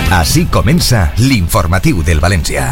Així comença l'informatiu del València.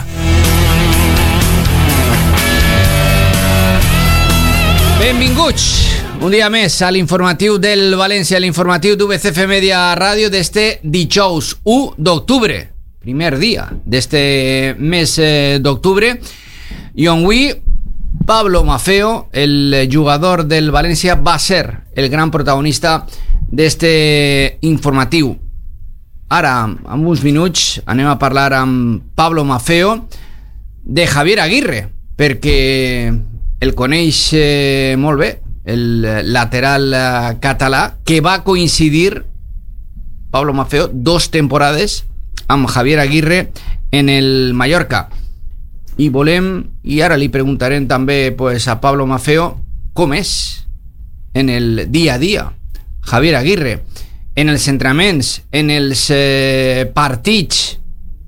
Benvinguts un dia més a l'informatiu del València, l'informatiu d'UVCF Media Ràdio d'este dijous 1 d'octubre, primer dia d'este mes d'octubre, i on avui Pablo Maffeo, el jugador del València, va ser el gran protagonista d'este informatiu. Ara, en uns minuts, anem a parlar amb Pablo Maffeo de Javier Aguirre, perquè el coneix molt bé, el lateral català, que va coincidir, Pablo Maffeo, 2 temporades amb Javier Aguirre en el Mallorca. I ara li preguntarem també a Pablo Maffeo com és en el dia a dia Javier Aguirre, en els entrenaments, en els partits.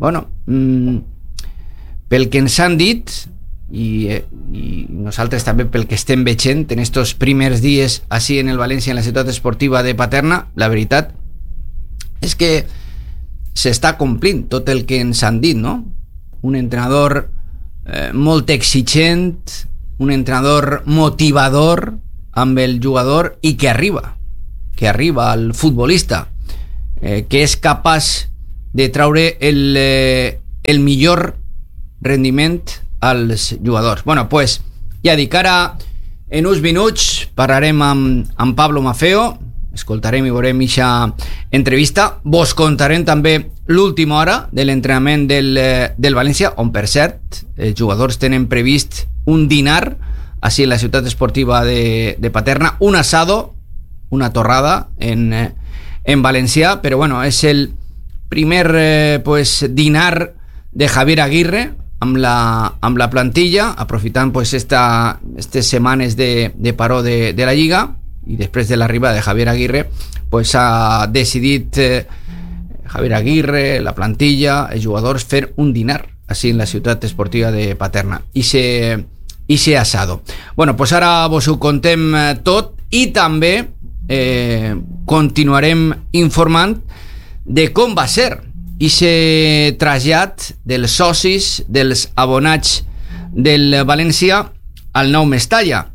Pel que ens han dit, i nosaltres també pel que estem veient en estos primers dies així en el València, en la ciutat esportiva de Paterna, la veritat és que s'està complint tot el que ens han dit, no? Un entrenador molt exigent, un entrenador motivador amb el jugador i que arriba al futbolista, que és capaç de traure el millor rendiment als jugadors. Ja dic, ara en uns minuts parlarem amb Pablo Maffeo, escoltarem i veurem aquesta entrevista. Vos contarem també l'última hora de l'entrenament del València, on per cert els jugadors tenen previst un dinar així en la ciutat esportiva de Paterna, un asado, una torrada en valencià, però és el primer dinar de Javier Aguirre amb la plantilla, aprofitant aquestes setmanes de paró de la Lliga, i després de l'arribada de Javier Aguirre ha decidit Javier Aguirre, la plantilla, els jugadors, fer un dinar així en la ciutat esportiva de Paterna, i se asado. Ara vos ho contem tot, i també continuarem informant de com va ser i trasllat dels socis, dels abonats del València al nou Mestalla.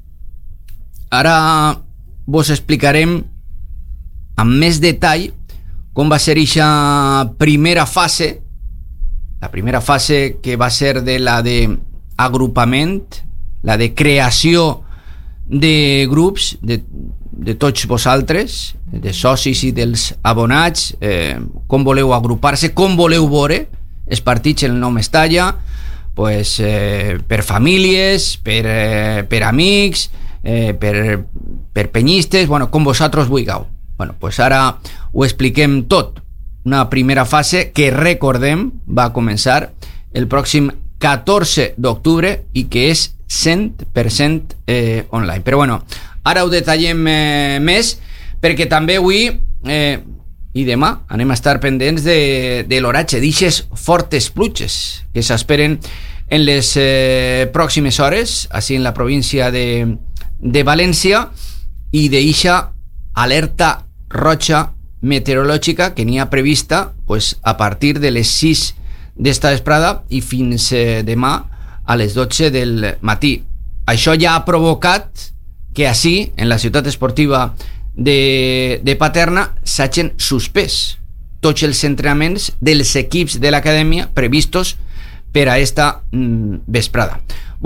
Ara vos explicarem amb més detall com va ser aquesta primera fase, la primera fase que va ser de la d'agrupament, la de creació de grups de tots vosaltres, de socis i dels abonats, com voleu agrupar-se, com voleu veure els partits en el nou Mestalla, per famílies, per amics, per penyistes, com vosaltres vulgueu. Ara ho expliquem tot. Una primera fase que, recordem, va començar el pròxim 14 d'octubre i que és 100% online. Però ara ho detallem més, perquè també avui i demà anem a estar pendents de l'oratge d'ixes fortes pluges que s'esperen en les pròximes hores així en la província de València, i d'eixa alerta roja meteorològica que n'hi ha prevista a partir de les 6 d'esta vesprada i fins demà a les 12 del matí. Això ja ha provocat que així, en la ciutat esportiva de Paterna, s'hagin suspès tots els entrenaments dels equips de l'acadèmia previstos per a esta vesprada.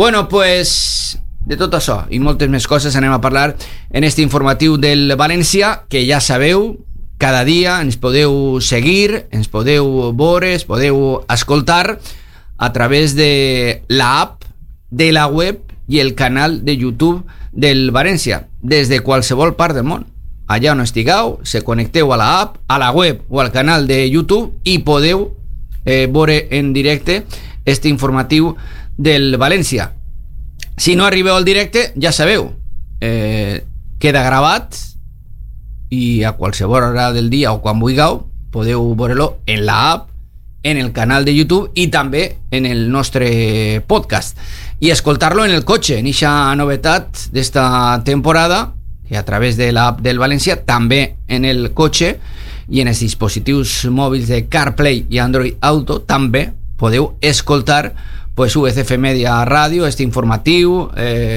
De tot això i moltes més coses anem a parlar en este informatiu del València, que ja sabeu, cada dia ens podeu seguir, ens podeu veure, ens podeu escoltar a través de l'app, de la web i el canal de YouTube del València, des de qualsevol part del món. Allà on estigueu, se connecteu a l'app, a la web o al canal de YouTube i podeu veure en directe este informatiu del València. Si no arribeu al directe, ja sabeu, queda gravat i a qualsevol hora del dia o quan vulgueu podeu veure-lo en l'app, en el canal de YouTube i també en el nostre podcast, i escoltar-lo en el cotxe, en aquesta novetat d'esta temporada, que a través de l'app del València, també en el cotxe, i en els dispositius mòbils de CarPlay i Android Auto també podeu escoltar pues UCF Media Ràdio, este informatiu,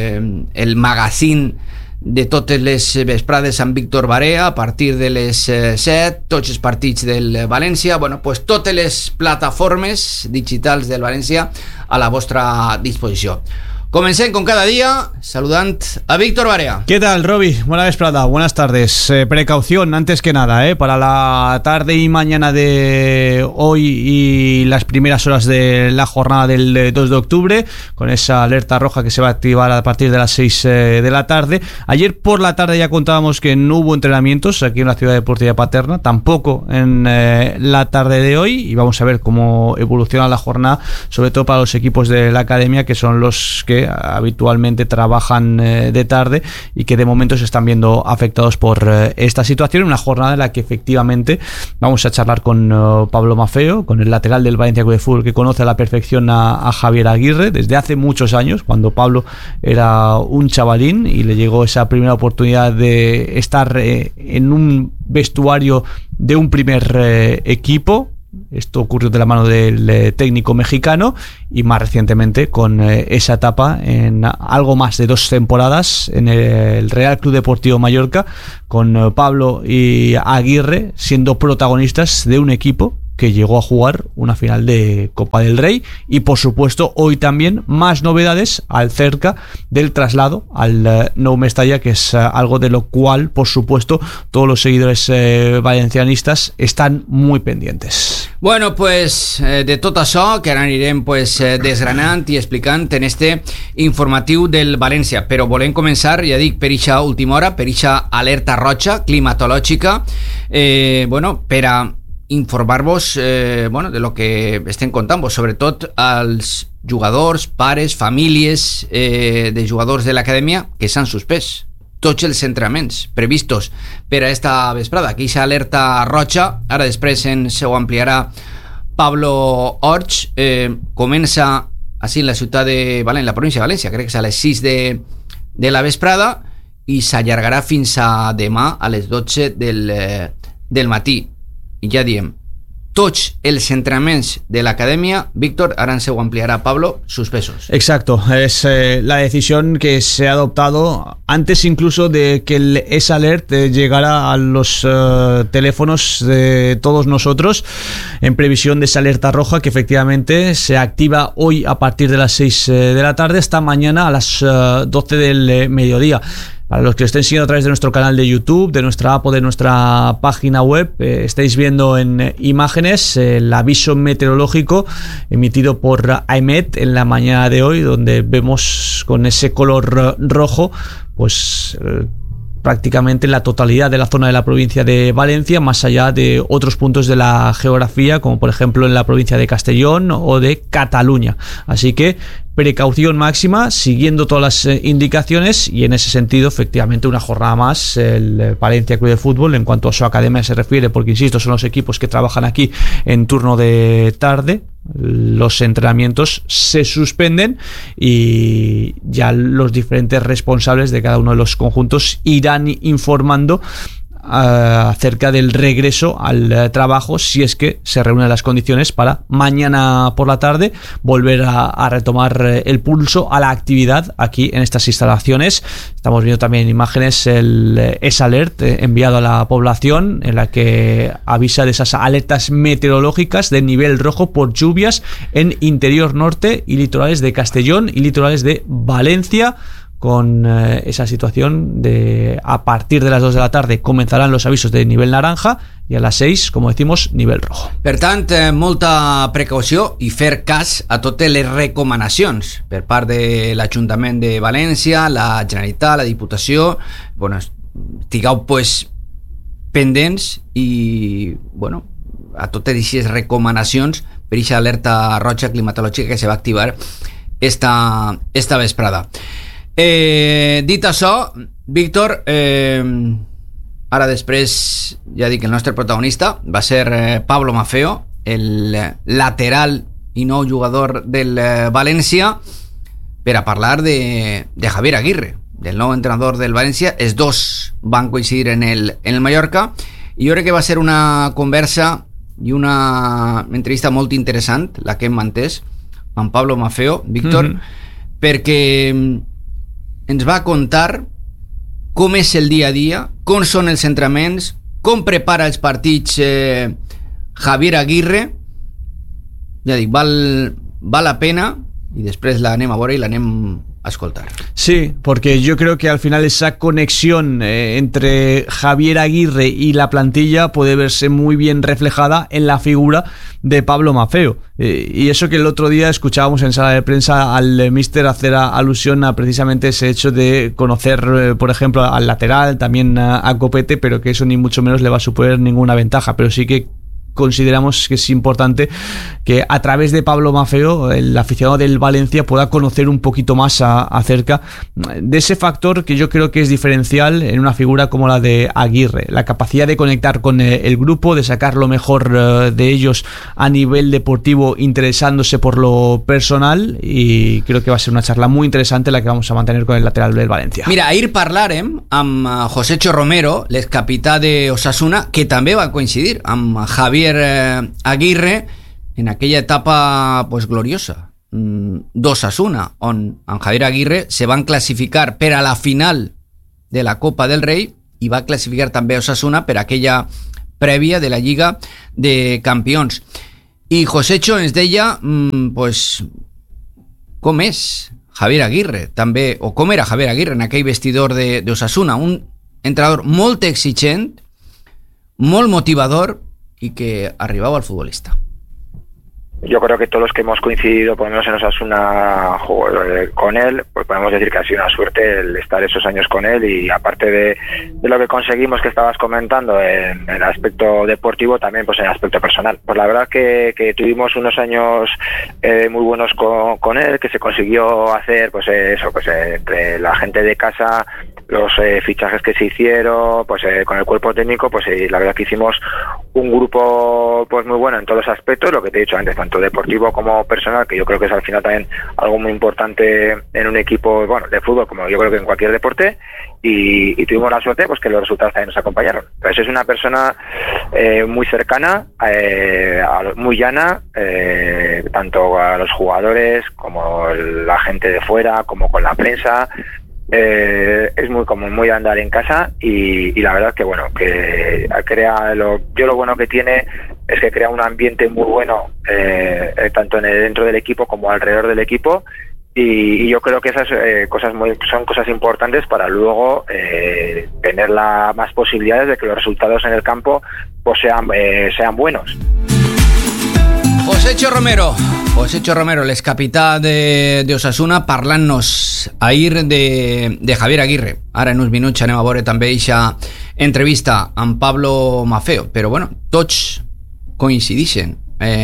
el magazín de totes les vesprades amb Víctor Barea a partir de les 7, tots els partits del València, bueno, pues totes les plataformes digitals del València a la vostra disposició. Comencem con cada día saludant a Víctor Barea. ¿Qué tal, Roby? Buena vesprada, buenas tardes. Precaución antes que nada, para la tarde y mañana de hoy y las primeras horas de la jornada del 2 de octubre, con esa alerta roja que se va a activar a partir de las 6 de la tarde. Ayer por la tarde ya contábamos que no hubo entrenamientos aquí en la Ciudad Deportiva Paterna, tampoco en la tarde de hoy, y vamos a ver cómo evoluciona la jornada, sobre todo para los equipos de la academia, que son los que habitualmente trabajan de tarde y que de momento se están viendo afectados por esta situación. Una jornada en la que efectivamente vamos a charlar con Pablo Maffeo, con el lateral del Valencia Club de Fútbol, que conoce a la perfección a Javier Aguirre desde hace muchos años, cuando Pablo era un chavalín y le llegó esa primera oportunidad de estar en un vestuario de un primer equipo. Esto ocurrió de la mano del técnico mexicano, y más recientemente con esa etapa en algo más de 2 temporadas en el Real Club Deportivo Mallorca, con Pablo y Aguirre siendo protagonistas de un equipo que llegó a jugar una final de Copa del Rey. Y por supuesto hoy también más novedades acerca del traslado al Nou Mestalla, que es algo de lo cual por supuesto todos los seguidores valencianistas están muy pendientes. Bueno, pues de tot això que ara anirem pues desgranant i explicant en este informatiu del València, però volem començar, ja dic, per ixa última hora, per ixa alerta roja climatològica, bueno, per a informar-vos bueno, de lo que estem contant-vos, sobretot als jugadors, pares, famílies de jugadors de l'acadèmia que s'han suspès tots els entrenaments previstos per a esta vesprada. Aquí aquesta alerta roja, ara després ens ho ampliarà Pablo Orch, comença així en la ciutat de València, en la província de València, crec que és a les 6 de la vesprada, i s'allargarà fins a demà a les 12 del matí. I ja diem, tots els entrenamientos de la academia, Víctor, ahora se ampliará Pablo, suspensos. Exacto, es la decisión que se ha adoptado antes incluso de que esa alert llegara a los teléfonos de todos nosotros, en previsión de esa alerta roja que efectivamente se activa hoy a partir de las 6 de la tarde hasta mañana a las 12 del mediodía. Para los que lo estén siguiendo a través de nuestro canal de YouTube, de nuestra app o de nuestra página web, estáis viendo en imágenes el aviso meteorológico emitido por AEMET en la mañana de hoy, donde vemos con ese color rojo pues prácticamente la totalidad de la zona de la provincia de Valencia, más allá de otros puntos de la geografía, como por ejemplo en la provincia de Castellón o de Cataluña. Así que precaución máxima, siguiendo todas las indicaciones, y en ese sentido efectivamente una jornada más el Valencia Club de Fútbol en cuanto a su academia se refiere, porque insisto, son los equipos que trabajan aquí en turno de tarde. Los entrenamientos se suspenden y ya los diferentes responsables de cada uno de los conjuntos irán informando acerca del regreso al trabajo, si es que se reúnen las condiciones para mañana por la tarde volver a retomar el pulso a la actividad aquí en estas instalaciones. Estamos viendo también imágenes el S-Alert enviado a la población, en la que avisa de esas alertas meteorológicas de nivel rojo por lluvias en interior norte y litorales de Castellón y litorales de Valencia, con esa situación de a partir de las 2 de la tarde comenzarán los avisos de nivel naranja i a les 6, com decimos, nivell rojo. Per tant, molta precaució i fer cas a totes les recomanacions per part de l'Ajuntament de València, la Generalitat, la Diputació. Bueno, estigueu pues pendents i bueno, a totes aquestes recomanacions per aquesta alerta roja climatològica que se va activar esta vesprada. Dit això, Víctor, ara després ja dic, el nostre protagonista va ser Pablo Maffeo, el lateral i nou jugador del València, per a parlar de Javier Aguirre, del nou entrenador del València. Els dos van coincidir en el Mallorca, I jo crec que va ser una conversa i una entrevista molt interessant, la que hem mantès amb Pablo Maffeo, Víctor, perquè ens va contar com és el dia a dia, com són els entrenaments, com prepara els partits Javier Aguirre. Ja dic, val la pena, y después la anem a veure y la anem a escoltar. Sí, porque yo creo que al final esa conexión entre Javier Aguirre y la plantilla puede verse muy bien reflejada en la figura de Pablo Maffeo. Y eso que el otro día escuchábamos en sala de prensa al míster hacer alusión a precisamente ese hecho de conocer, por ejemplo, al lateral, también a Copete, pero que eso ni mucho menos le va a suponer ninguna ventaja, pero sí que consideramos que es importante que a través de Pablo Maffeo el aficionado del Valencia pueda conocer un poquito más acerca de ese factor que yo creo que es diferencial en una figura como la de Aguirre, la capacidad de conectar con el grupo, de sacar lo mejor de ellos a nivel deportivo, interesándose por lo personal, y creo que va a ser una charla muy interesante la que vamos a mantener con el lateral del Valencia. Mira, ahir parlarem amb Josécho Romero, l'excapità de Osasuna, que també va coincidir amb Javier Aguirre en aquella etapa pues gloriosa d'Osasuna, on amb Javier Aguirre se van classificar per a la final de la Copa del Rei i va classificar també Osasuna per aquella prèvia de la Lliga de Campions. I Josécho ens deia pues com és Javier Aguirre també, o com era Javier Aguirre en aquell vestidor d'Osasuna, un entrenador molt exigent, molt motivador y que arribaba al futbolista. Yo creo que todos los que hemos coincidido, por lo menos en Osasuna, con él, pues podemos decir que ha sido una suerte el estar esos años con él, y aparte de lo que conseguimos que estabas comentando en el aspecto deportivo, también pues en el aspecto personal. Pues la verdad que tuvimos unos años muy buenos con él, que se consiguió hacer pues eso, pues entre la gente de casa, los fichajes que se hicieron, pues con el cuerpo técnico, pues la verdad que hicimos un grupo pues muy bueno en todos los aspectos, lo que te he dicho antes, tanto deportivo como personal, que yo creo que es al final también algo muy importante en un equipo, bueno, de fútbol, como yo creo que en cualquier deporte, y tuvimos la suerte pues que los resultados también nos acompañaron. Entonces es una persona muy cercana, muy llana, tanto a los jugadores como la gente de fuera, como con la prensa. Es muy común, muy andar en casa, y la verdad que bueno, que crea lo bueno que tiene es que crea un ambiente muy bueno, tanto dentro del equipo como alrededor del equipo, y yo creo que esas son cosas importantes para luego tener más posibilidades de que los resultados en el campo pues sean buenos. Josécho Romero, l'excapità d'Osasuna, parlant-nos ahir de Javier Aguirre. Ara en uns minuts anem a veure també aquesta entrevista amb Pablo Maffeo, però bueno, tots coincideixen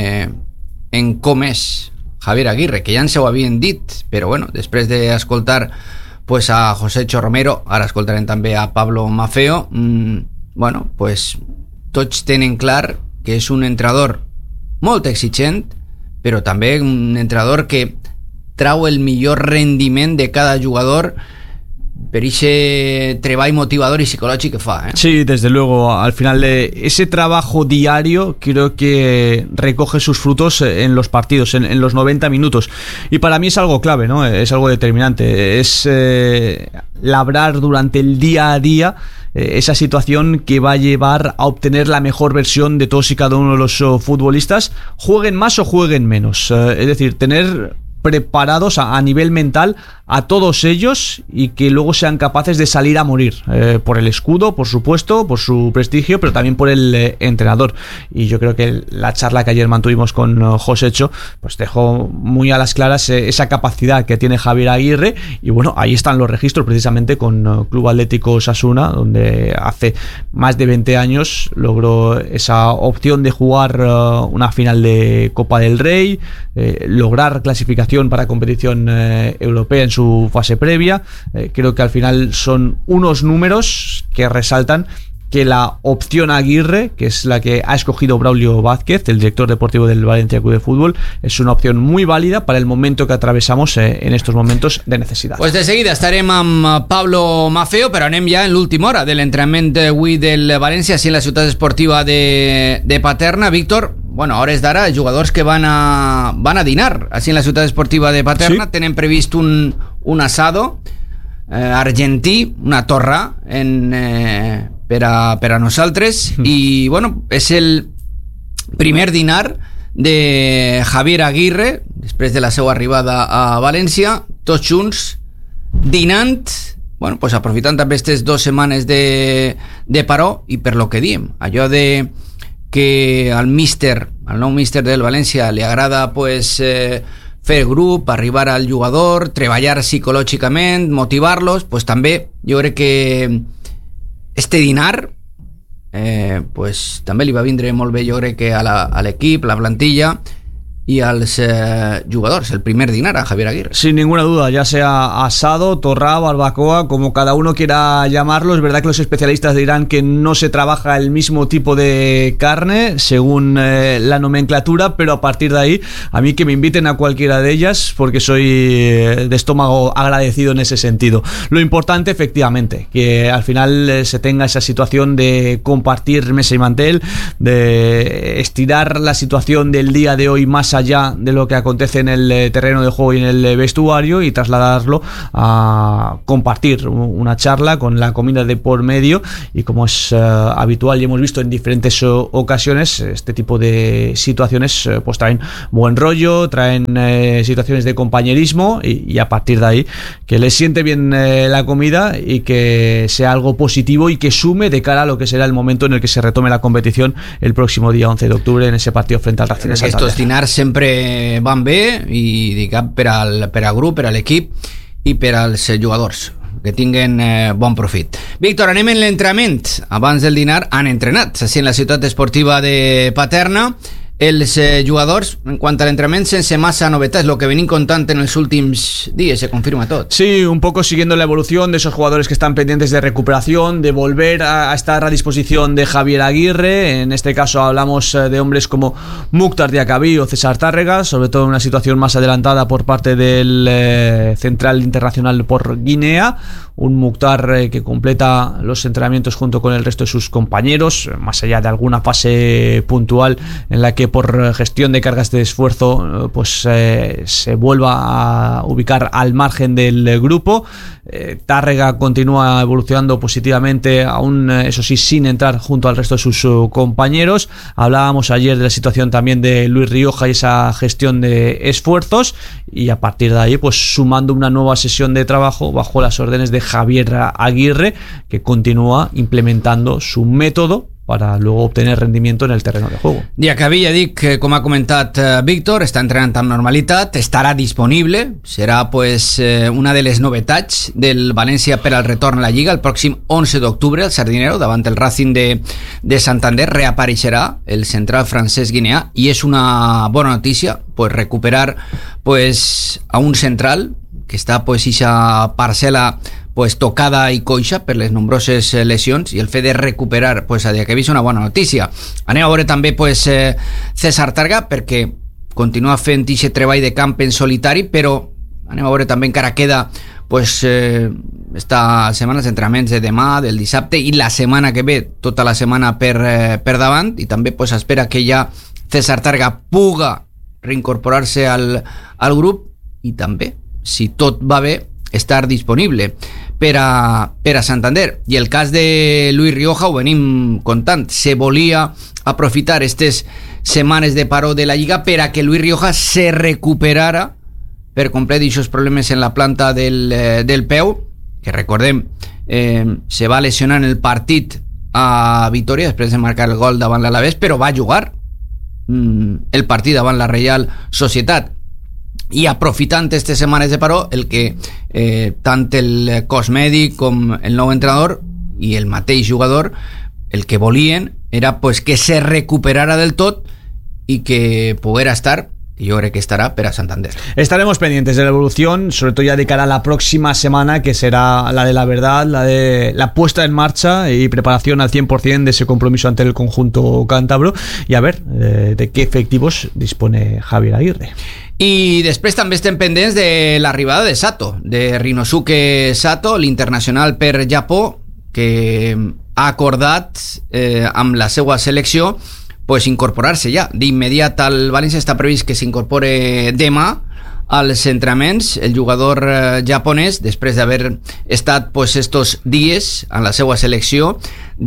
en com és Javier Aguirre, que ja ens ho havien dit, però bueno, després d'escoltar pues, a Josécho Romero, ara escoltarem també a Pablo Maffeo, bueno, pues tots tenen clar que és un entrenador molt exigent, però també un entrenador que trau el millor rendiment de cada jugador per ese treball motivador y psicológico que fa, ¿eh? Sí, desde luego, al final ese trabajo diario creo que recoge sus frutos en los partidos, en los 90 minutos, y para mí es algo clave, ¿no? Es algo determinante, es labrar durante el día a día esa situación que va a llevar a obtener la mejor versión de todos y cada uno de los futbolistas, jueguen más o jueguen menos, es decir, tener preparados a nivel mental a todos ellos, y que luego sean capaces de salir a morir por el escudo, por supuesto, por su prestigio, pero también por el entrenador. Y yo creo que la charla que ayer mantuvimos con Josécho pues dejó muy a las claras esa capacidad que tiene Javier Aguirre, y bueno, ahí están los registros precisamente con Club Atlético Osasuna, donde hace más de 20 años logró esa opción de jugar una final de Copa del Rey, lograr clasificación para competición europea en su fase previa. Creo que al final son unos números que resaltan que la opción Aguirre, que es la que ha escogido Braulio Vázquez, el director deportivo del Valencia Club de Fútbol, es una opción muy válida para el momento que atravesamos en estos momentos de necesidad. Pues de seguida estarem amb Pablo Maffeo, però anem ja en l'última hora de l'entrenament d'avui del València, així en la ciutat esportiva de Paterna. Víctor, bueno, a hores d'ara, jugadors que van a dinar així en la ciutat esportiva de Paterna, sí. Tenen previst un asado argentí, una torra per a nosaltres, i bueno, és el primer dinar de Javier Aguirre després de la seva arribada a València, tots junts dinant, bueno, pues aprofitant també aquestes 2 setmanes de paró, i per lo que diem, allò de que al nou míster del València li agrada pues fer grup, arribar al jugador, treballar psicològicament, motivar-los, pues també jo crec que este dinar pues també li va vindre molt bé, jo crec que a l'equip, la plantilla y a los jugadores, el primer dinar a Javier Aguirre. Sin ninguna duda, ya sea asado, torra, barbacoa, como cada uno quiera llamarlo. Es verdad que los especialistas dirán que no se trabaja el mismo tipo de carne según la nomenclatura, pero a partir de ahí, a mí que me inviten a cualquiera de ellas, porque soy de estómago agradecido en ese sentido. Lo importante, efectivamente, que al final se tenga esa situación de compartir mesa y mantel, de estirar la situación del día de hoy más allá de lo que acontece en el terreno de juego y en el vestuario, y trasladarlo a compartir una charla con la comida de por medio. Y como es habitual y hemos visto en diferentes ocasiones, este tipo de situaciones pues traen buen rollo, traen situaciones de compañerismo, y a partir de ahí que les siente bien la comida y que sea algo positivo y que sume de cara a lo que será el momento en el que se retome la competición el próximo día 11 de octubre en ese partido frente al Racing de Santander. Estos dinars sempre van bé, i diguem per al grup, per a l'equip i per als jugadors, que tinguen bon profit. Víctor, anem en l'entrenament. Abans del dinar han entrenat així en la ciutat esportiva de Paterna els jugadors. En quant a l'entrenament, sense massa novetats, lo que venim contant en els últims días, se confirma tot. Sí, un poco siguiendo la evolución de esos jugadores que están pendientes de recuperación, de volver a estar a disposición de Javier Aguirre. En este caso hablamos de hombres como Mukhtar Diakhaby o César Tárrega, sobre todo en una situación más adelantada por parte del central internacional por Guinea. Un Mukhtar que completa los entrenamientos junto con el resto de sus compañeros, más allá de alguna fase puntual en la que por gestión de cargas de esfuerzo pues se vuelva a ubicar al margen del grupo. Tárrega continúa evolucionando positivamente, aún eso sí sin entrar junto al resto de sus compañeros. Hablábamos ayer de la situación también de Luis Rioja y esa gestión de esfuerzos, y a partir de ahí pues sumando una nueva sesión de trabajo bajo las órdenes de Javier Aguirre, que continúa implementando su método para luego obtener rendimiento en el terreno de juego. Diakhaby, ja dic, com ha comentat Víctor, està entrenant amb normalitat, estarà disponible, serà pues una de les novetats del València per al retorn a la Lliga. El pròxim 11 d'octubre, el Sardinero, davant el Racing de Santander, reapareixerà el central francès guineà, i és una bona notícia pues recuperar pues a un central que està pues ixa parcel·la pues tocada i coixa per les nombroses lesions, i el fet de recuperar pues a Diakhaby és una bona notícia. Anem a veure també pues César Tárrega, perquè continua fent aquest treball de camp en solitari, però anem a veure també, encara queda pues esta setmana els entrenaments de demà, del dissabte i la setmana que ve, tota la setmana per davant, i també pues espera que ja César Tárrega puga reincorporar-se al grup, i també, si tot va bé, estar disponible per a Santander. I el cas de Luis Rioja ho venim contant, se volia aprofitar aquestes setmanes de paró de la Lliga per a que Luis Rioja se recuperara per complet d'aquests problemes en la planta del peu, que recordem se va lesionar en el partit a Vitoria després de marcar el gol davant l'Alavés, però va jugar el partit davant la Reial Societat. I aprofitant aquestes setmanes de paró, el que tant el cos mèdic com el nou entrenador i el mateix jugador el que volien era pues que se recuperara del tot i que poguera estar que jo crec que estarà per a Santander. Estaremos pendientes de la evolución, sobre todo ya de cara a la próxima semana, que será la de la verdad, la de la puesta en marcha y preparación al 100% de ese compromiso ante el conjunto cántabro, y a ver de qué efectivos dispone Javier Aguirre. I després també estem pendents de l'arribada de Sato, de Rinosuke Sato, l'internacional per Japó, que ha acordat amb la seva selecció pues incorporar-se ja d'immediat al València. Està previst que s'incorpore demà als entrenaments el jugador japonès, després d'haver estat pues estos dies en la seva selecció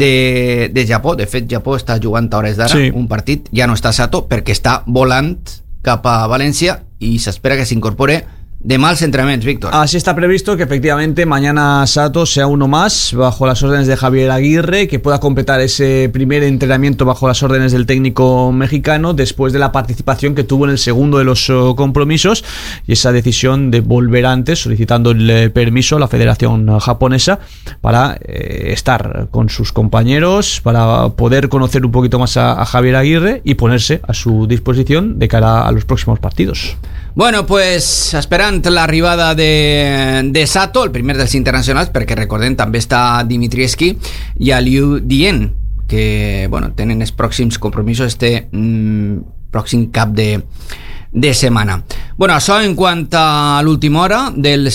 de Japó. De fet, Japó està jugant a hores d'ara un partit, ja no està Sato perquè està volant cap a València y se espera que se incorpore de más entrenamientos, Víctor. Así está previsto que efectivamente mañana Sato sea uno más bajo las órdenes de Javier Aguirre, que pueda completar ese primer entrenamiento bajo las órdenes del técnico mexicano después de la participación que tuvo en el segundo de los compromisos y esa decisión de volver antes, solicitando el permiso a la Federación Japonesa para estar con sus compañeros, para poder conocer un poquito más a Javier Aguirre y ponerse a su disposición de cara a los próximos partidos. Bueno, pues esperant l'arribada de Sato, el primer dels internacionals, perquè recordem també està Dimitrievski i Liu Dien, que bueno, tenen els pròxims compromisos pròxim cap de setmana. Bueno, això en quant a l'última hora dels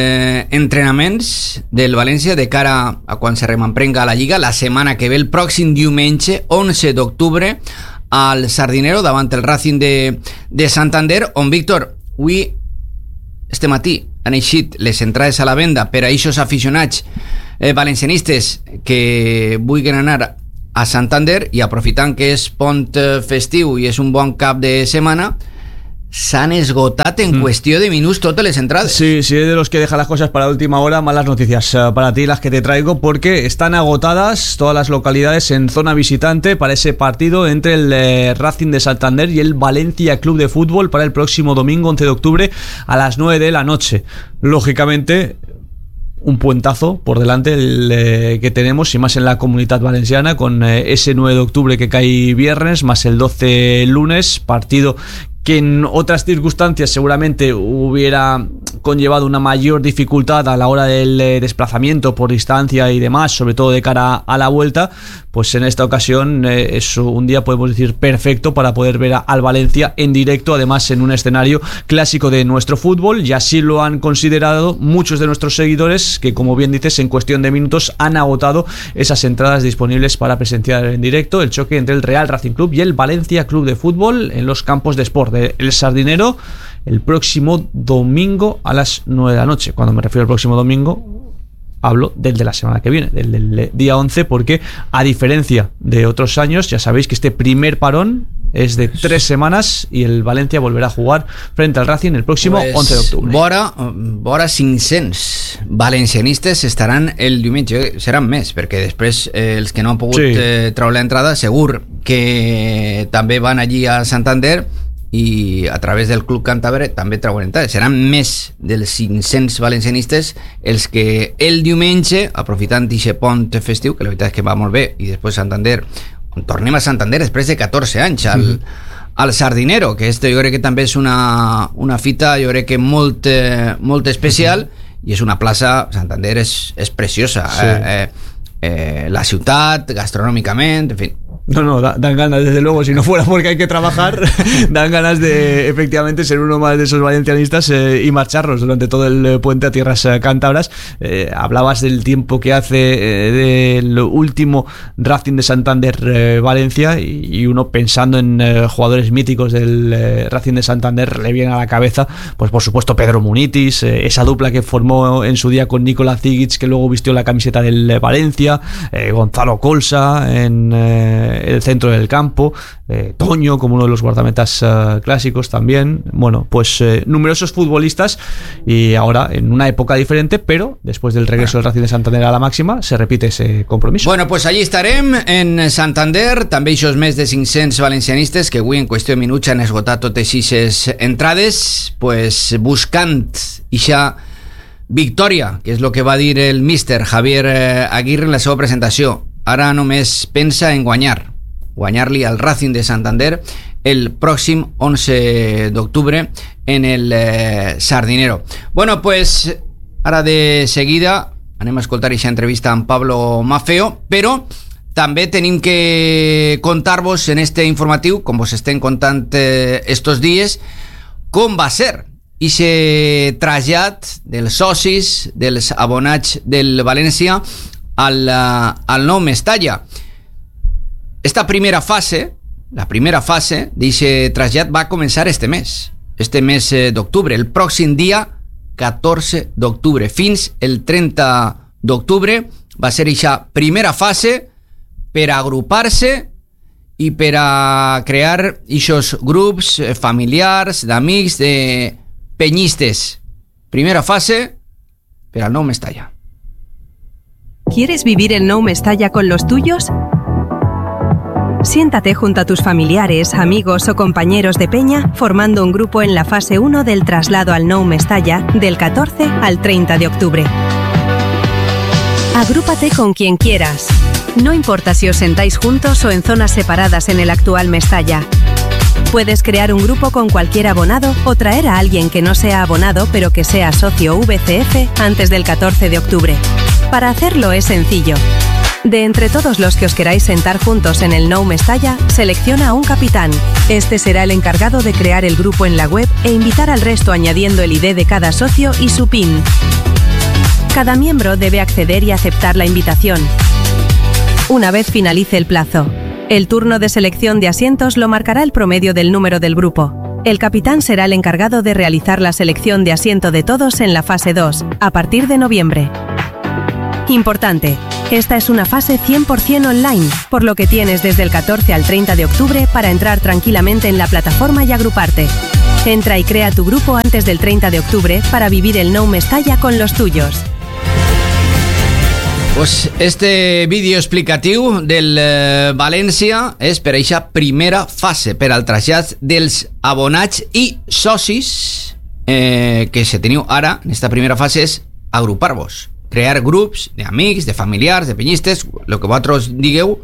entrenaments del València de cara a quan se rememprenga la Lliga la setmana que ve, el pròxim diumenge 11 d'octubre al Sardinero davant el Racing de Santander, on, Víctor, avui este matí han eixit les entrades a la venda per a aquests aficionats valencianistes que vulguin anar a Santander, i aprofitant que és pont festiu i és un bon cap de setmana, s'han esgotat en cuestión de minutos todas las entradas. Sí, sí, de los que dejan las cosas para última hora. Malas noticias para ti las que te traigo, porque están agotadas todas las localidades en zona visitante para ese partido entre el Racing de Santander y el Valencia Club de Fútbol para el próximo domingo 11 de octubre a las 9 de la noche. Lógicamente, un puentazo por delante que tenemos, y más en la Comunitat Valenciana, con ese 9 de octubre que cae viernes, más el 12 lunes, partido que en otras circunstancias seguramente hubiera conllevado una mayor dificultad a la hora del desplazamiento por distancia y demás, sobre todo de cara a la vuelta. Pues en esta ocasión es un día, podemos decir, perfecto para poder ver al Valencia en directo, además en un escenario clásico de nuestro fútbol, y así lo han considerado muchos de nuestros seguidores, que, como bien dices, en cuestión de minutos han agotado esas entradas disponibles para presenciar en directo el choque entre el Real Racing Club y el Valencia Club de Fútbol en los campos de Sport El Sardinero el próximo domingo a las 9 de la noche. Cuando me refiero al próximo domingo, hablo del de la semana que viene, del día 11, porque a diferencia de otros años, ya sabéis que este primer parón es de 3 semanas y el Valencia volverá a jugar frente al Racing el próximo 11 de octubre. Vora 500 valencianistes estaran el diumenge, seran més, perquè després els que no han pogut treure l'entrada segur que també van allí a Santander i a través del Club Càntabre també treuen entrades. Seran més dels 500 valencianistes els que el diumenge, aprofitant aquest pont festiu, que la veritat és que va molt bé, i després Santander, tornem a Santander després de 14 anys al Sardinero, que jo crec que també és una fita, jo crec que molt especial, i és una plaça, Santander és preciosa, la ciutat, gastronòmicament, en fi. No, dan ganas, desde luego, si no fuera porque hay que trabajar, dan ganas de efectivamente ser uno más de esos valencianistas y marcharnos durante todo el puente a tierras cántabras. Hablabas del tiempo que hace del último Racing de Santander Valencia, y uno pensando en jugadores míticos del Racing de Santander le viene a la cabeza, pues por supuesto Pedro Munitis, esa dupla que formó en su día con Nikola Zigic, que luego vistió la camiseta del Valencia, Gonzalo Colsa en el centro del campo, Toño como uno de los guardametas clásicos también. Bueno, pues numerosos futbolistas, y ahora en una época diferente, pero después del regreso del Racing de Santander a la máxima se repite ese compromiso. Bueno, pues allí estarem en Santander, també aquests més de 500 valencianistes que avui en qüestió de minuts han esgotat totes aquestes entrades, pues buscant ixa victòria, que és el que va dir el míster Javier Aguirre en la seva presentació. Ara només pensa en guanyar-li al Racing de Santander el pròxim 11 d'octubre en el Sardinero. Bueno, pues ara de seguida anem a escoltar aquesta entrevista amb Pablo Maffeo, però també tenim que contar-vos en este informatiu, com vos estem contant estos dies, com va ser aquest trasllat dels socis, dels abonats del València al nou Mestalla. Esta primera fase, la primera fase d'aquest trasllat va començar este mes d'octubre, el pròxim dia 14 d'octubre. Fins el 30 d'octubre va ser aquesta primera fase per agrupar-se i per a crear aquests grups familiars, d'amics, de peñistes. Primera fase per al nou Mestalla. ¿Quieres vivir el Nou Mestalla con los tuyos? Siéntate junto a tus familiares, amigos o compañeros de peña formando un grupo en la fase 1 del traslado al Nou Mestalla del 14 al 30 de octubre. Agrúpate con quien quieras. No importa si os sentáis juntos o en zonas separadas en el actual Mestalla. Puedes crear un grupo con cualquier abonado o traer a alguien que no sea abonado pero que sea socio VCF antes del 14 de octubre. Para hacerlo es sencillo. De entre todos los que os queráis sentar juntos en el Nou Mestalla, selecciona a un capitán. Este será el encargado de crear el grupo en la web e invitar al resto añadiendo el ID de cada socio y su PIN. Cada miembro debe acceder y aceptar la invitación. Una vez finalice el plazo, el turno de selección de asientos lo marcará el promedio del número del grupo. El capitán será el encargado de realizar la selección de asiento de todos en la fase 2, a partir de noviembre. Importante, esta es una fase 100% online, por lo que tienes desde el 14 al 30 de octubre para entrar tranquilamente en la plataforma y agruparte. Entra y crea tu grupo antes del 30 de octubre para vivir el Nou Mestalla con los tuyos. Pues este vídeo explicatiu del València és per a aquesta primera fase, per al trasllat dels abonats i socis que se teniu ara en esta primera fase és agrupar-vos, crear grups d'amics, de familiars, de penyistes, el que vosaltres vulgueu,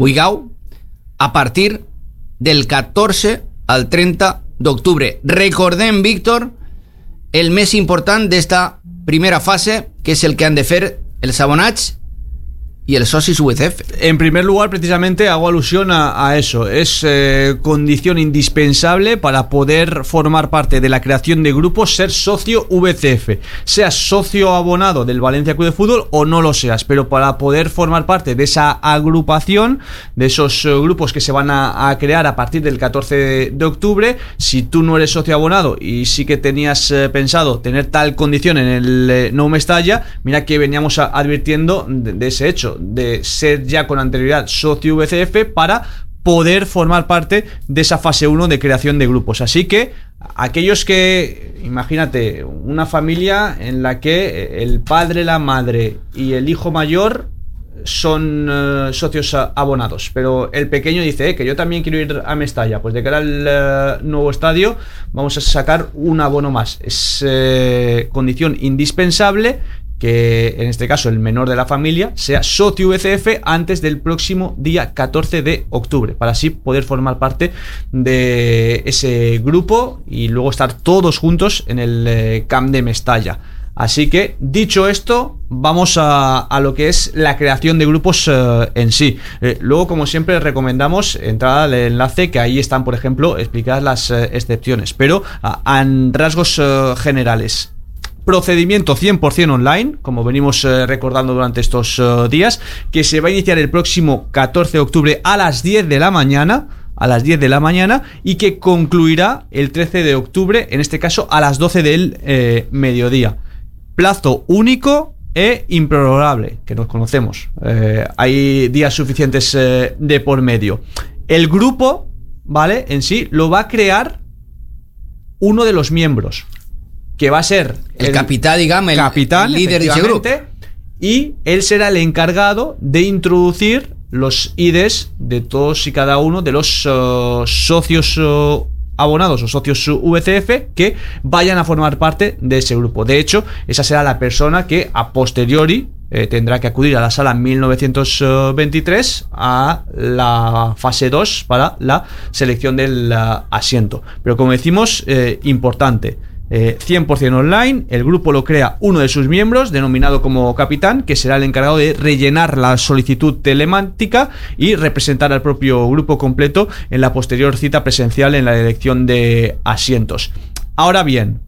a partir del 14 al 30 d'octubre. Recordem, Víctor, el més important d'esta primera fase, que és el que han de fer els abonats y el socis VCF. En primer lugar, precisamente hago alusión a eso. Es condición indispensable para poder formar parte de la creación de grupos, ser socio VCF. Seas socio abonado del Valencia Club de Fútbol o no lo seas, pero para poder formar parte de esa agrupación, de esos grupos que se van a crear a partir del 14 de octubre, si tú no eres socio abonado y sí que tenías pensado tener tal condición en el Nou Mestalla, mira que veníamos advirtiendo de ese hecho, de ser ya con anterioridad socio VCF para poder formar parte de esa fase 1 de creación de grupos. Así que aquellos que, imagínate, una familia en la que el padre, la madre y el hijo mayor son socios abonados, pero el pequeño dice que yo también quiero ir a Mestalla, pues de cara al nuevo estadio vamos a sacar un abono más. Es condición indispensable que en este caso el menor de la familia sea socio VCF antes del próximo día 14 de octubre, para así poder formar parte de ese grupo y luego estar todos juntos en el Camp de Mestalla. Así que, dicho esto, vamos a lo que es la creación de grupos en sí. Luego, como siempre, recomendamos entrar al enlace, que ahí están, por ejemplo, explicadas las excepciones, pero en rasgos generales. Procedimiento 100% online, como venimos recordando durante estos días, que se va a iniciar el próximo 14 de octubre a las 10 de la mañana, y que concluirá el 13 de octubre, en este caso a las 12 del mediodía. Plazo único e improrrogable, que nos conocemos. Hay días suficientes de por medio. El grupo, ¿vale? En sí lo va a crear uno de los miembros, que va a ser el capitán, digamos, el líder de ese grupo. Y él será el encargado de introducir los IDs de todos y cada uno de los socios abonados o socios VCF que vayan a formar parte de ese grupo. De hecho, esa será la persona que a posteriori tendrá que acudir a la sala 1923 a la fase 2 para la selección del asiento. Pero como decimos, importante, 100% online. El grupo lo crea uno de sus miembros, denominado como capitán, que será el encargado de rellenar la solicitud telemática y representar al propio grupo completo en la posterior cita presencial en la elección de asientos. Ahora bien,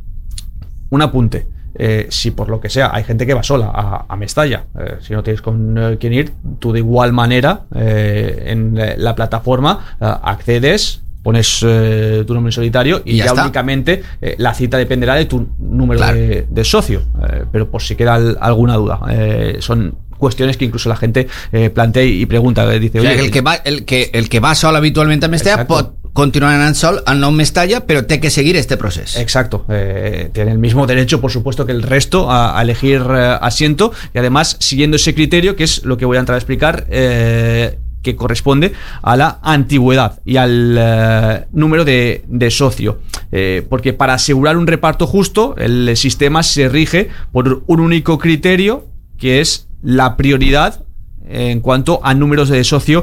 un apunte. Si por lo que sea hay gente que va sola a Mestalla, si no tienes con quién ir, tú de igual manera en la plataforma accedes, pones tu nombre en solitario y ya únicamente la cita dependerá de tu número de socio, pero por si queda alguna duda, son cuestiones que incluso la gente plantea y pregunta, dice, oye, el que va solo habitualmente a Mestalla pot continuar anant sol al nou Mestalla, pero té que seguir este proceso. Exacto, tiene el mismo derecho, por supuesto, que el resto a elegir asiento, y además siguiendo ese criterio, que es lo que voy a entrar a explicar, que corresponde a la antigüedad y al número de socio, porque para asegurar un reparto justo el sistema se rige por un único criterio, que es la prioridad en cuanto a números de socio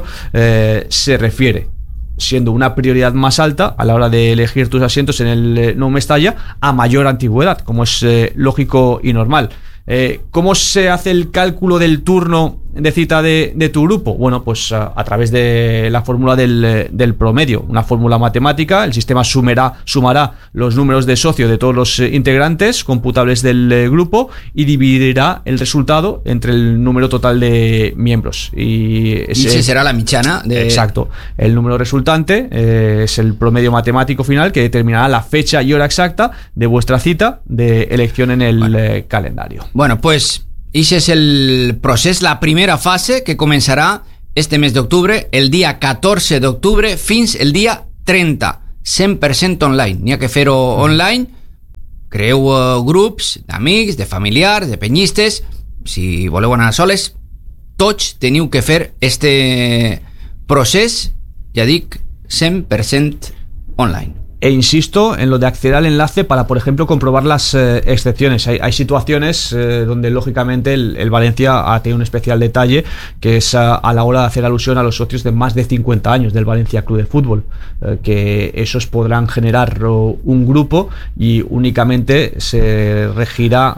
se refiere, siendo una prioridad más alta a la hora de elegir tus asientos en el Nou Mestalla a mayor antigüedad, como es lógico y normal. ¿Cómo se hace el cálculo del turno de cita de tu grupo? Bueno, pues a través de la fórmula del promedio, una fórmula matemática. El sistema sumará los números de socio de todos los integrantes computables del grupo y dividirá el resultado entre el número total de miembros. Y ese será la mitjana de... Exacto. El número resultante es el promedio matemático final, que determinará la fecha y hora exacta de vuestra cita de elección en el calendario. Bueno, pues ese es el procés, la primera fase, que començarà este mes d'octubre, el dia 14 d'octubre fins el dia 30, 100% online. N'hi ha que fer-ho online. Creeu grups d'amics, de familiars, de penyistes. Si voleu anar soles, tots teniu que fer este procés, ja dic, 100% online. E insisto en lo de acceder al enlace para, por ejemplo, comprobar las excepciones. Hay situaciones donde, lógicamente, el Valencia ha tenido un especial detalle, que es a la hora de hacer alusión a los socios de más de 50 años del Valencia Club de Fútbol, que esos podrán generar un grupo y únicamente se regirá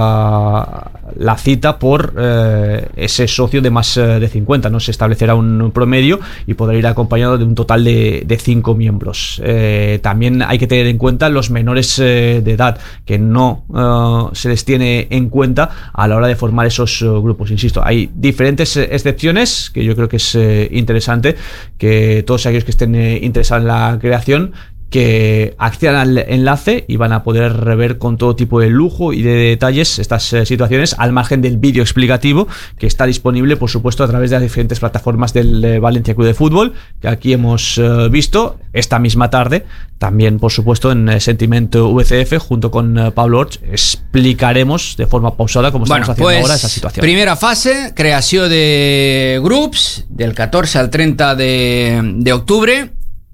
la cita por ese socio de más de 50. No se establecerá un promedio y podrá ir acompañado de un total de 5 miembros. También hay que tener en cuenta los menores de edad, que no se les tiene en cuenta a la hora de formar esos grupos. Insisto, hay diferentes excepciones que yo creo que es interesante que todos aquellos que estén interesados en la creación que accedan al enlace y van a poder ver con todo tipo de lujo y de detalles estas situaciones, al margen del vídeo explicativo que está disponible, por supuesto, a través de las diferentes plataformas del Valencia Club de Fútbol, que aquí hemos visto esta misma tarde. También, por supuesto, en Sentimiento VCF, junto con Pablo Orch, explicaremos de forma pausada cómo estamos haciendo ahora esa situación. Primera fase, creació de grups del 14 al 30 d'octubre,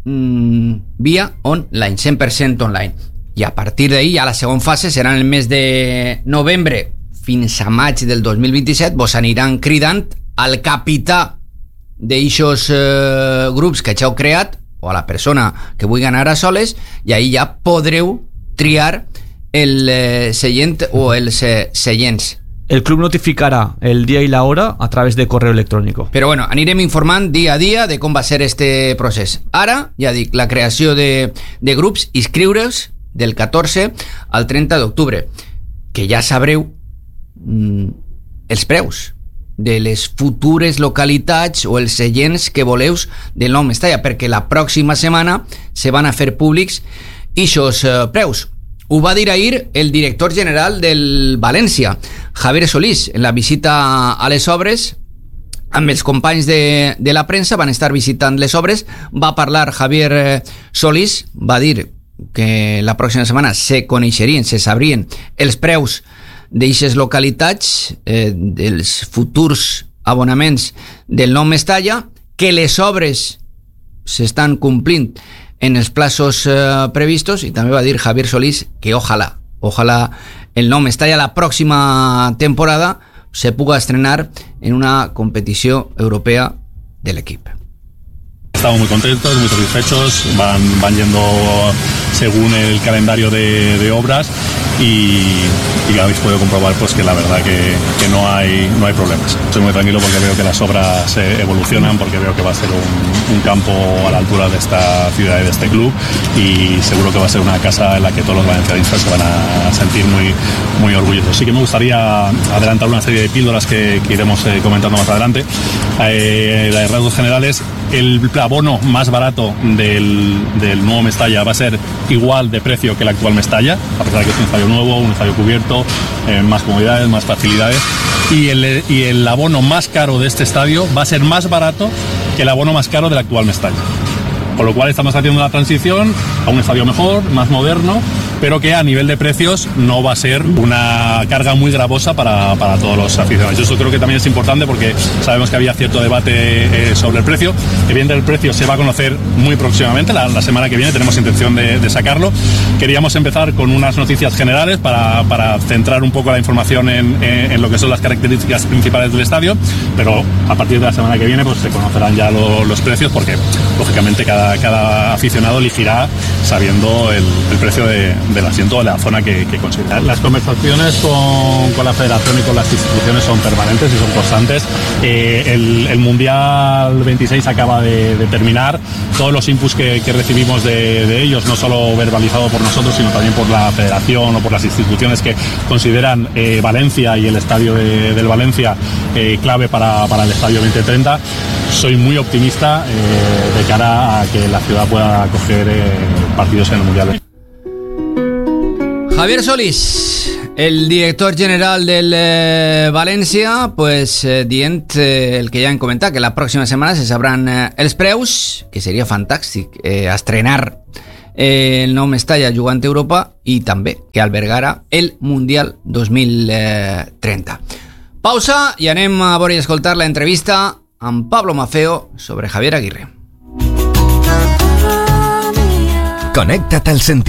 via online, 100% online. I a partir d'ahí ja la segona fase serà en el mes de novembre fins a maig del 2027. Vos aniran cridant al capità d'eixos grups que ja heu creat o a la persona que vulgui anar a soles, i ahí ja podreu triar el seient o els seients. El club notificarà el dia i la hora a través de correu electrònic. Però bueno, anirem informant dia a dia de com va ser este procés. Ara, ja dic, la creació de grups, inscriure-us del 14 al 30 d'octubre, que ja sabreu els preus de les futures localitats o els seients que voleu del Nou Mestalla, perquè la pròxima setmana se van a fer públics ixos preus. Ho va dir ahir el director general del València, Javier Solís, en la visita a les obres. Amb els companys de la premsa van estar visitant les obres. Va parlar Javier Solís, va dir que la pròxima setmana se coneixerien, se sabrien els preus d'eixes localitats, dels futurs abonaments del Nou Mestalla, que les obres s'estan complint en els plazos previstos, i també va dir Javier Solís que ojalá el Nou Mestalla la pròxima temporada se puga estrenar en una competició europea de l'equip. Estamos muy contentos, muy satisfechos, van yendo según el calendario de obras y habéis podido comprobar pues que la verdad que no hay problemas. Estoy muy tranquilo porque veo que las obras evolucionan, porque veo que va a ser un campo a la altura de esta ciudad y de este club, y seguro que va a ser una casa en la que todos los valencianistas se van a sentir muy orgullosos. Sí que me gustaría adelantar una serie de píldoras que iremos comentando más adelante. De rasgos generales, el abono más barato del nuevo Mestalla va a ser igual de precio que el actual Mestalla, a pesar de que es un estadio nuevo, un estadio cubierto, más comodidades, más facilidades, y el abono más caro de este estadio va a ser más barato que el abono más caro del actual Mestalla. Con lo cual estamos haciendo la transición a un estadio mejor, más moderno, pero que a nivel de precios no va a ser una carga muy gravosa para todos los aficionados. Eso creo que también es importante porque sabemos que había cierto debate sobre el precio. Evidentemente el precio se va a conocer muy próximamente, la semana que viene tenemos intención de sacarlo. Queríamos empezar con unas noticias generales para centrar un poco la información en lo que son las características principales del estadio, pero a partir de la semana que viene pues se conocerán ya los precios, porque lógicamente cada aficionado elegirá sabiendo el precio del asiento de la zona que considera. Las conversaciones con la federación y con las instituciones son permanentes y son constantes. El Mundial 26 acaba de terminar. Todos los inputs que recibimos de ellos, no solo verbalizado por nosotros, sino también por la federación o por las instituciones que consideran Valencia y el estadio del Valencia clave para el estadio 2030. Soy muy optimista de cara a que la ciudad pueda acoger partidos en el Mundial. Javier Solís, el director general del València, pues dient el que ja hem comentat, que la pròxima setmana se sabran els preus, que seria fantàstic estrenar el nou Mestalla jugant a Europa, i també que albergarà el Mundial 2030. Pausa i anem a veure i escoltar la entrevista amb Pablo Maffeo sobre Javier Aguirre. Conéctate al sentido.